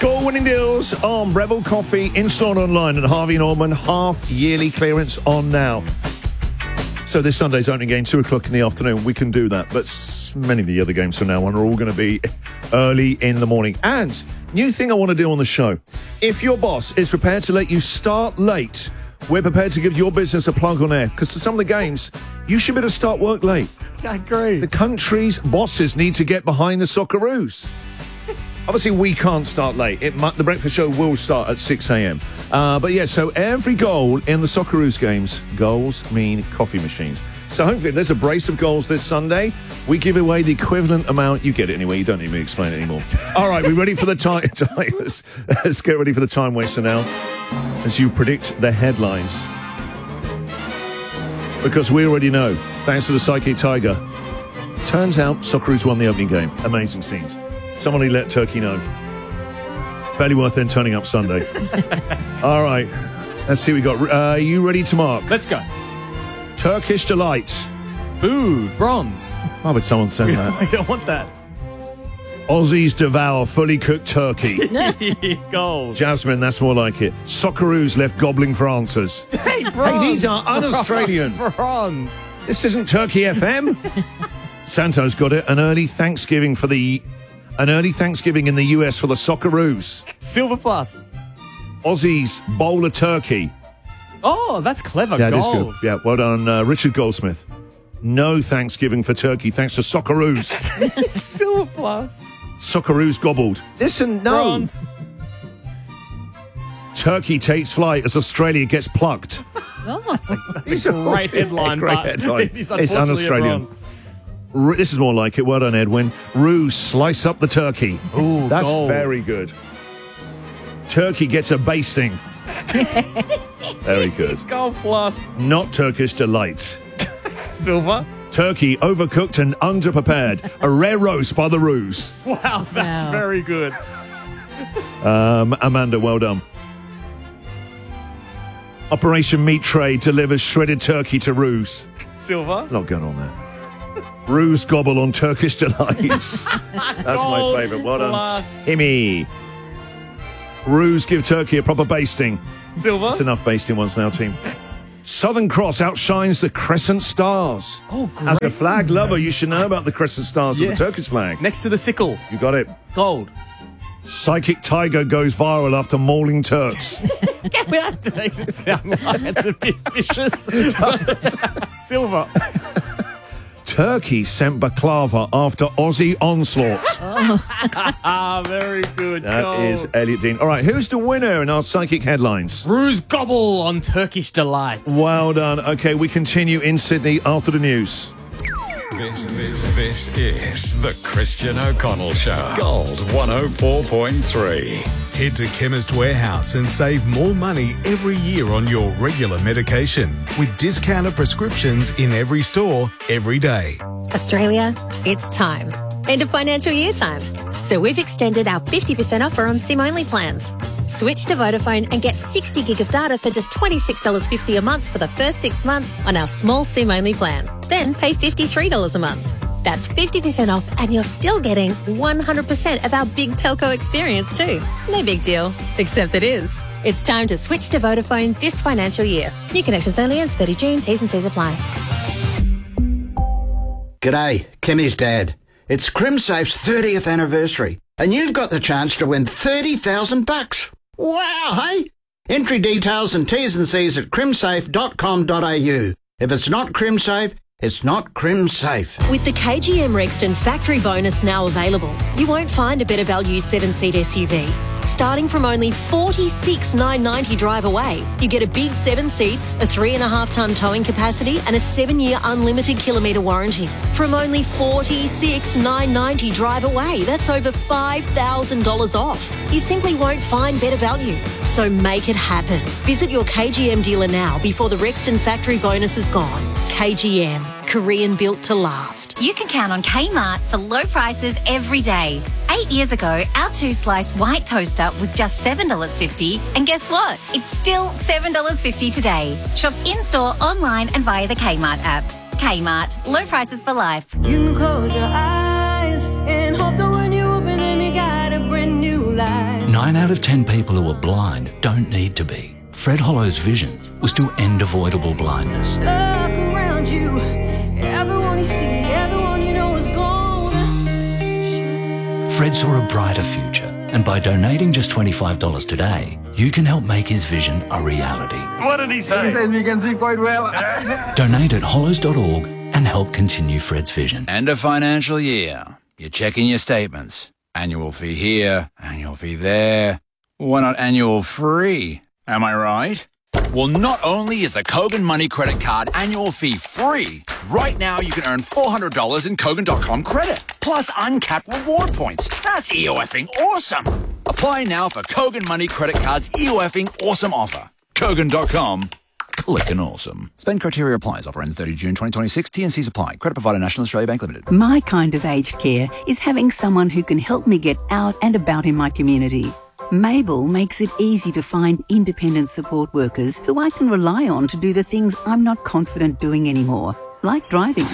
Score-winning deals on Breville Coffee, installed online at Harvey Norman. Half-yearly clearance on now. So this Sunday's opening game, 2 o'clock in the afternoon. We can do that, but many of the other games from now on are all going to be early in the morning. And new thing I want to do on the show. If your boss is prepared to let you start late, we're prepared to give your business a plug on air. Because for some of the games, you should be able to start work late. I agree. The country's bosses need to get behind the Socceroos. Obviously, we can't start late. The breakfast show will start at 6 a.m. But yeah, so every goal in the Socceroos games, goals mean coffee machines. So hopefully there's a brace of goals this Sunday. We give away the equivalent amount. You get it anyway. You don't need me to explain it anymore. All right, we ready for the time? Let's get ready for the time waster now as you predict the headlines. Because we already know, thanks to the Psychic Tiger, turns out Socceroos won the opening game. Amazing scenes. Somebody let Turkey know. Barely worth then turning up Sunday. All right. Let's see what we got. Are you ready to mark? Let's go. Turkish Delight. Food. Bronze. Why would someone say that? I don't want that. Aussies devour fully cooked turkey. Gold. Jasmine, that's more like it. Socceroos left gobbling for answers. Hey, bronze. Hey, these are un-Australian. Bronze. This isn't Turkey FM. Santo's got it. An early Thanksgiving in the US for the Socceroos. Silver plus. Aussies bowl a turkey. Oh, that's clever. Yeah, Gold. it is good. Yeah, well done, Richard Goldsmith. No Thanksgiving for turkey, thanks to Socceroos. Silver plus. Socceroos gobbled. Listen, no. Bronze. Turkey takes flight as Australia gets plucked. Oh. That's a great headline. Great but headline. It's It's un-Australian. This is more like it. Well done, Edwin. Roos slice up the turkey. Ooh, that's gold. very good. Turkey gets a basting. Very good. Gold plus. Not Turkish Delight. Silver. Turkey overcooked and underprepared. A rare roast by the Roos. Wow, that's very good. Amanda, well done. Operation Meat Tray delivers shredded turkey to Roos. Silver. Not going on there. Roos gobble on Turkish Delights. That's my favourite. Well done, plus. Timmy. Roos give turkey a proper basting. Silver. That's enough basting ones now, team. Southern Cross outshines the Crescent Stars. Oh, great. As a flag lover, you should know about the Crescent Stars of Yes. the Turkish flag. Next to the sickle. You got it. Gold. Psychic Tiger goes viral after mauling Turks. That makes it sound like it's a bit vicious. Silver. Turkey sent baklava after Aussie onslaught. Very good. That Gold. is Elliot Dean. All right, who's the winner in our psychic headlines? Roos gobble on Turkish Delight. Well done. Okay, we continue in Sydney after the news. This is the Christian O'Connell Show. Gold 104.3. Head to Chemist Warehouse and save more money every year on your regular medication with discounted prescriptions in every store, every day. Australia, it's time. End of financial year time. So we've extended our 50% offer on SIM-only plans. Switch to Vodafone and get 60 gig of data for just $26.50 a month for the first 6 months on our small SIM-only plan. Then pay $53 a month. That's 50% off and you're still getting 100% of our big telco experience too. No big deal, except it is. It's time to switch to Vodafone this financial year. New connections only ends 30 June. T's and C's apply. G'day, Kimmy's dad. It's CrimSafe's 30th anniversary, and you've got the chance to win $30,000. Wow, hey? Entry details and T's and C's at crimsafe.com.au. If it's not CrimSafe, it's not CrimSafe. With the KGM Rexton factory bonus now available, you won't find a better value 7-seat SUV. Starting from only $46,990 drive away, you get a big 7 seats, a 3.5-tonne towing capacity and a 7-year unlimited kilometre warranty. From only $46,990 drive away, that's over $5,000 off. You simply won't find better value. So make it happen. Visit your KGM dealer now before the Rexton factory bonus is gone. KGM, Korean built to last. You can count on Kmart for low prices every day. 8 years ago, our 2-slice white toaster was just $7.50. And guess what? It's still $7.50 today. Shop in-store, online and via the Kmart app. Kmart, low prices for life. You can close your eyes and hope that when you open them, you got a brand new life. 9 out of 10 people who are blind don't need to be. Fred Hollow's vision was to end avoidable blindness. Look around you, everyone you see, everyone you know is gone. Fred saw a brighter future, and by donating just $25 today, you can help make his vision a reality. What did he say? He says you can see quite well. Donate at hollows.org and help continue Fred's vision. End of financial year. You're checking your statements. Annual fee here, annual fee there. Why not annual free? Am I right? Well, not only is the Kogan Money Credit Card annual fee free, right now you can earn $400 in Kogan.com credit, plus uncapped reward points. That's EOFing awesome. Apply now for Kogan Money Credit Card's EOFing awesome offer. Kogan.com. Clickin' awesome. Spend criteria applies. Offer ends 30 June 2026. T&Cs apply. Credit provider National Australia Bank Limited. My kind of aged care is having someone who can help me get out and about in my community. Mabel makes it easy to find independent support workers who I can rely on to do the things I'm not confident doing anymore, like driving.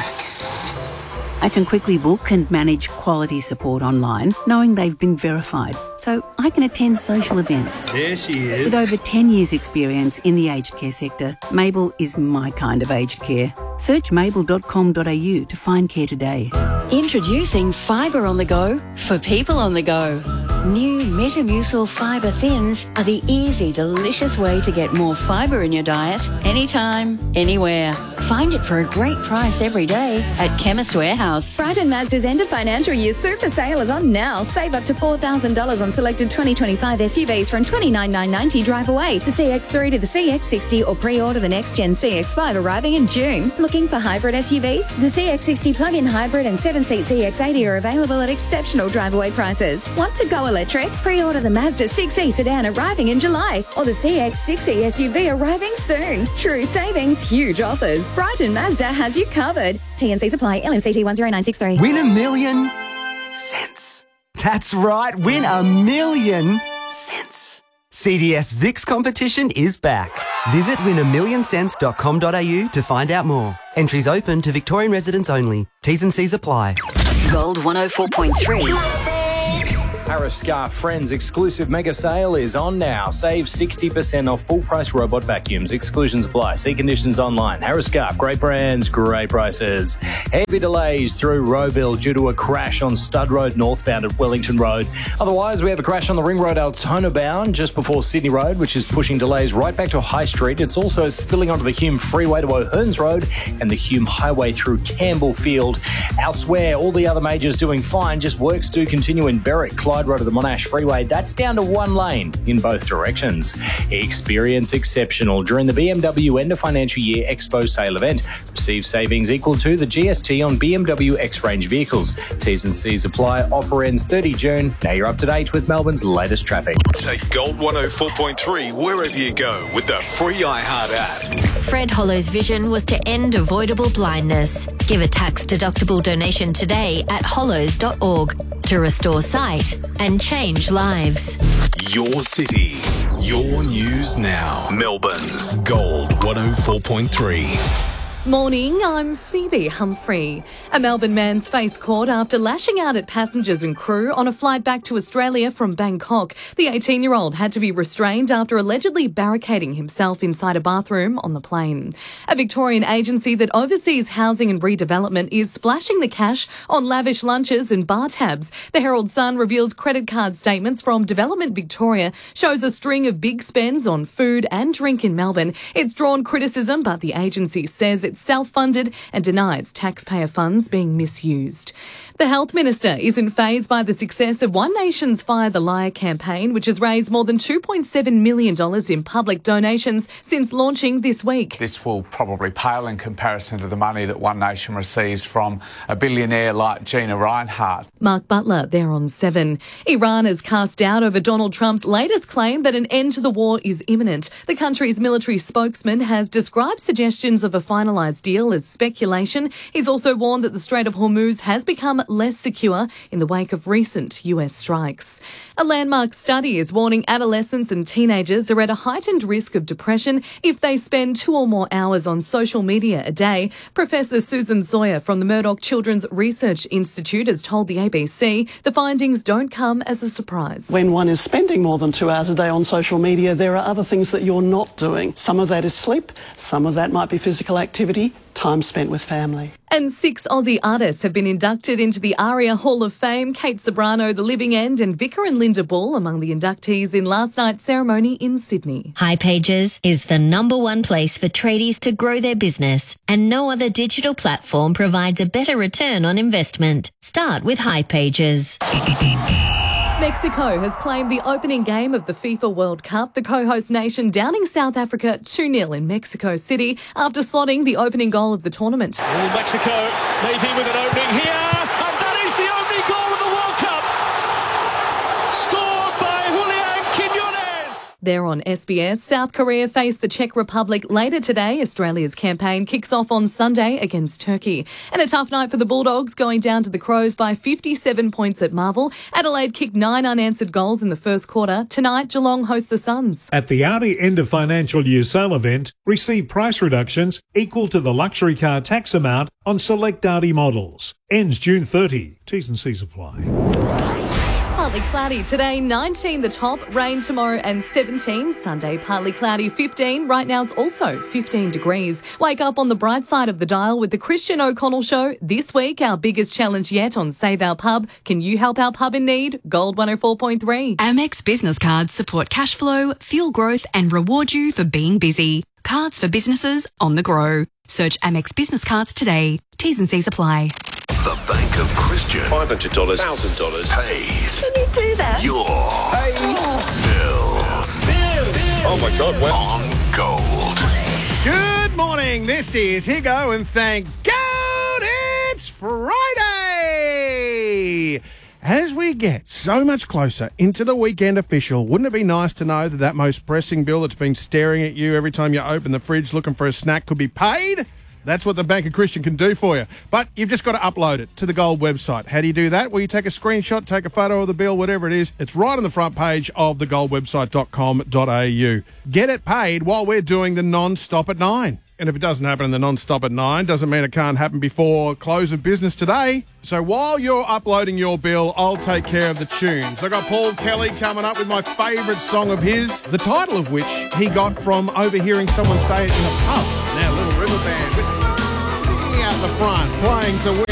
I can quickly book and manage quality support online, knowing they've been verified, so I can attend social events. There she is. With over 10 years' experience in the aged care sector, Mabel is my kind of aged care. Search mabel.com.au to find care today. Introducing Fibre on the Go for people on the go. New Metamucil Fibre Thins are the easy, delicious way to get more fibre in your diet anytime, anywhere. Find it for a great price every day at Chemist Warehouse. Brighton Mazda's end of financial year super sale is on now. Save up to $4,000 on selected 2025 SUVs from $29,990 drive away. The CX-3 to the CX-60 or pre-order the next-gen CX-5 arriving in June. Looking for hybrid SUVs? The CX-60 plug-in hybrid and 7-seat CX-80 are available at exceptional drive-away prices. Want to go electric? Pre-order the Mazda 6e sedan arriving in July or the CX-6e SUV arriving soon. True savings, huge offers. Brighton Mazda has you covered. T&Cs apply. LMCT 10963. Win $1 million cents. That's right, win $1 million cents. CDS VIX competition is back. Visit win1millioncents.com.au to find out more. Entries open to Victorian residents only. T's and C's apply. Gold 104.3. Harris Scarf Friends exclusive mega sale is on now. Save 60% off full price robot vacuums. Exclusions apply. See conditions online. Harris Scarf, great brands, great prices. Heavy delays through Rowville due to a crash on Stud Road northbound at Wellington Road. Otherwise, we have a crash on the Ring Road Altona bound just before Sydney Road, which is pushing delays right back to High Street. It's also spilling onto the Hume Freeway to O'Hearns Road and the Hume Highway through Campbellfield. Elsewhere, all the other majors doing fine. Just works do continue in Berwick, Clyde Road of the Monash Freeway. That's down to one lane in both directions. Experience exceptional during the BMW End of Financial Year Expo Sale event. Receive savings equal to the GST on BMW X-Range vehicles. T's and C's apply. Offer ends 30 June. Now you're up to date with Melbourne's latest traffic. Take Gold 104.3 wherever you go with the free iHeart app. Fred Hollow's vision was to end avoidable blindness. Give a tax-deductible donation today at hollows.org to restore sight and change lives. Your city, your news now. Melbourne's Gold 104.3. Morning, I'm Phoebe Humphrey. A Melbourne man's faced court after lashing out at passengers and crew on a flight back to Australia from Bangkok. The 18-year-old had to be restrained after allegedly barricading himself inside a bathroom on the plane. A Victorian agency that oversees housing and redevelopment is splashing the cash on lavish lunches and bar tabs. The Herald Sun reveals credit card statements from Development Victoria shows a string of big spends on food and drink in Melbourne. It's drawn criticism, but the agency says it's self-funded and denies taxpayer funds being misused. The Health Minister isn't fazed by the success of One Nation's Fire the Liar campaign, which has raised more than $2.7 million in public donations since launching this week. This will probably pale in comparison to the money that One Nation receives from a billionaire like Gina Rinehart. Mark Butler there on 7. Iran has cast doubt over Donald Trump's latest claim that an end to the war is imminent. The country's military spokesman has described suggestions of a finalised finalised deal as speculation. He's also warned that the Strait of Hormuz has become less secure in the wake of recent US strikes. A landmark study is warning adolescents and teenagers are at a heightened risk of depression if they spend 2 or more hours on social media a day. Professor Susan Sawyer from the Murdoch Children's Research Institute has told the ABC the findings don't come as a surprise. When one is spending more than 2 hours a day on social media, there are other things that you're not doing. Some of that is sleep, some of that might be physical activity, time spent with family. And 6 Aussie artists have been inducted into the ARIA Hall of Fame. Kate Sobrano, The Living End, and Vicar and Linda Ball among the inductees in last night's ceremony in Sydney. hipages is the #1 place for tradies to grow their business, and no other digital platform provides a better return on investment. Start with hipages. Mexico has claimed the opening game of the FIFA World Cup. The co-host nation downing South Africa 2-0 in Mexico City after slotting the opening goal of the tournament. Mexico maybe with an opening here, and that is the opening goal of the World Cup, scored by Julian Quiñones. There on SBS, South Korea face the Czech Republic later today. Australia's campaign kicks off on Sunday against Turkey. And a tough night for the Bulldogs, going down to the Crows by 57 points at Marvel. Adelaide kicked 9 unanswered goals in the first quarter. Tonight, Geelong hosts the Suns. At the Audi end of financial year sale event, receive price reductions equal to the luxury car tax amount on select Audi models. Ends June 30. T's and C's apply. Partly cloudy today, 19 the top, rain tomorrow and 17. Sunday, partly cloudy, 15. Right now it's also 15 degrees. Wake up on the bright side of the dial with the Christian O'Connell Show. This week, our biggest challenge yet on Save Our Pub. Can you help our pub in need? Gold 104.3. Amex business cards support cash flow, fuel growth and reward you for being busy. Cards for businesses on the go. Search Amex business cards today. T's and C's apply. The Bank of Christian. $500, $1,000. Pays. Can you do that? Your bills. Oh my God, well. On Gold. Good morning. This is Higo, and thank God it's Friday. As we get so much closer into the weekend official, wouldn't it be nice to know that that most pressing bill that's been staring at you every time you open the fridge looking for a snack could be paid? That's what the Bank of Christian can do for you. But you've just got to upload it to the Gold website. How do you do that? Well, you take a screenshot, take a photo of the bill, whatever it is. It's right on the front page of thegoldwebsite.com.au. Get it paid while we're doing the non-stop at 9. And if it doesn't happen in the non-stop at 9, doesn't mean it can't happen before close of business today. So while you're uploading your bill, I'll take care of the tunes. I got Paul Kelly coming up with my favourite song of his, the title of which he got from overhearing someone say it in a pub. Now, Little River Band, singing out the front, playing to